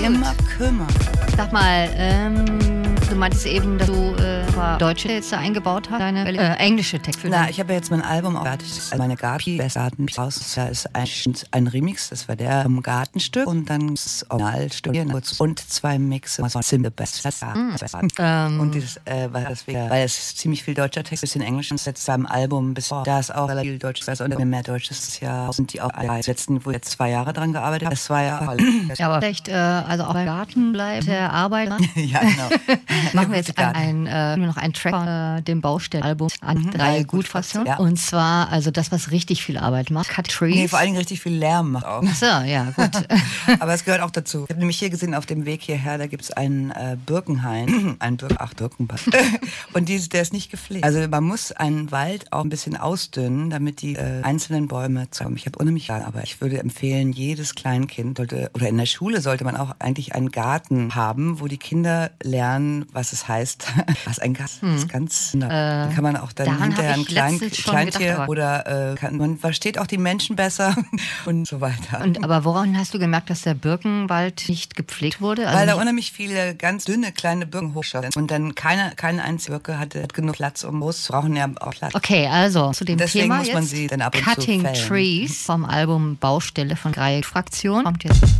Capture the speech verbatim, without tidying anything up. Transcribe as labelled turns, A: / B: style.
A: immer kümmern.
B: Sag mal, ähm, du meintest eben, dass du äh, deutsche Texte eingebaut hast, deine äh, englische Texte.
A: Na, ich habe ja jetzt mein Album auch fertig. Also meine Gabi, das Garten raus, da ist ein, ein Remix, das war der um, Gartenstück und dann das Originalstück und zwei Mixe von Simple Best.
B: Mm. Ähm.
A: Und dieses, äh, weil, das, weil es ziemlich viel deutscher Text, bisschen Englisch und jetzt beim Album bis oh, da ist auch relativ viel Deutsch, also und mehr Deutsch ist ja sind die auch die letzten, wo ich jetzt zwei Jahre dran gearbeitet habe. Das war ja
B: ja, aber vielleicht, äh, also auch beim Garten bleibt der Arbeit.
A: Ja, genau.
B: Machen wir jetzt ein, ein, äh, nur noch einen Track von äh, dem Baustellenalbum an mhm. drei Gutfassungen. Ja. Und zwar, also das, was richtig viel Arbeit macht. Cut Trees.
A: Nee, vor allen Dingen richtig viel Lärm macht auch.
B: Ach so, ja, gut.
A: Aber es gehört auch dazu. Ich habe nämlich hier gesehen, auf dem Weg hierher, da gibt es einen äh, Birkenhain. Ein Bir- Ach, Birkenbach. Und dieses, der ist nicht gepflegt. Also man muss einen Wald auch ein bisschen ausdünnen, damit die äh, einzelnen Bäume zusammen. Ich habe unheimlich lang, aber ich würde empfehlen, jedes Kleinkind sollte, oder in der Schule sollte man auch eigentlich einen Garten haben, wo die Kinder lernen, was es heißt, was ein Garten hm. ist. Ganz, äh, dann kann man auch dann hinterher ein Klein, Kleintier gedacht, oder äh, kann, man versteht auch die Menschen besser und so weiter.
B: Und aber woran hast du gemerkt, dass der Birkenwald nicht gepflegt wurde? Also
A: weil da unheimlich viele ganz dünne kleine Birken hochschossen und dann keine, keine einzige Birke hatte genug Platz, um groß zu brauchen ja auch Platz.
B: Okay, also zu dem
A: Deswegen
B: Thema
A: muss man
B: jetzt
A: sie dann ab und
B: Cutting
A: zu fällen.
B: Trees vom Album Baustelle von Grey Fraktion kommt jetzt.